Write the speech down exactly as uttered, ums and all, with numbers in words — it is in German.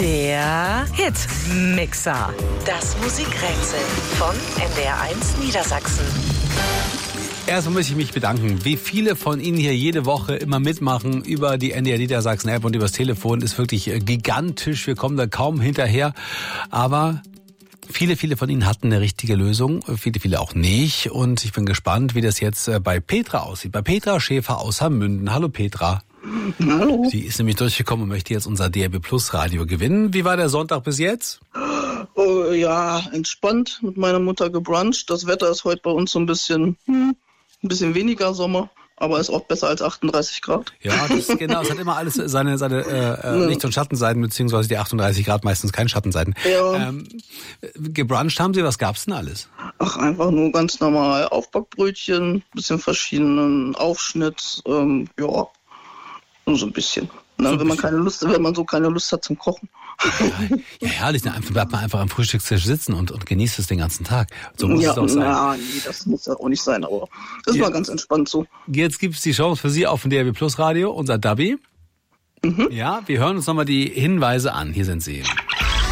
Der Hitmixer. Das Musikrätsel von N D R eins Niedersachsen. Erstmal möchte ich mich bedanken, wie viele von Ihnen hier jede Woche immer mitmachen über die N D R Niedersachsen App und übers Telefon. Ist wirklich gigantisch. Wir kommen da kaum hinterher. Aber viele, viele von Ihnen hatten eine richtige Lösung. Viele, viele auch nicht. Und ich bin gespannt, wie das jetzt bei Petra aussieht. Bei Petra Schäfer aus Hammünden. Hallo Petra. Hallo. Sie ist nämlich durchgekommen und möchte jetzt unser D R B Plus Radio gewinnen. Wie war der Sonntag bis jetzt? Oh, ja, entspannt mit meiner Mutter gebruncht. Das Wetter ist heute bei uns so ein bisschen, hm, ein bisschen weniger Sommer, aber ist auch besser als achtunddreißig Grad. Ja, das ist genau. Es hat immer alles seine, seine äh, Ja. Licht- und Schattenseiten, beziehungsweise die achtunddreißig Grad meistens keine Schattenseiten. Ja. Ähm, gebruncht haben Sie, was gab's denn alles? Ach, einfach nur ganz normal Aufbackbrötchen, bisschen verschiedenen Aufschnitt, ähm, ja, nur so ein bisschen. Na, So ein wenn man bisschen. keine Lust, wenn man so keine Lust hat zum Kochen. Ja, ja herrlich. Dann bleibt man einfach am Frühstückstisch sitzen und, und genießt es den ganzen Tag. So muss ja, es auch sein. na, nee, das muss ja auch nicht sein, aber ist Ja. mal ganz entspannt so. Jetzt gibt's die Chance für Sie auf dem D R B Plus Radio, unser Dubby. Mhm. Ja, wir hören uns nochmal die Hinweise an. Hier sind sie.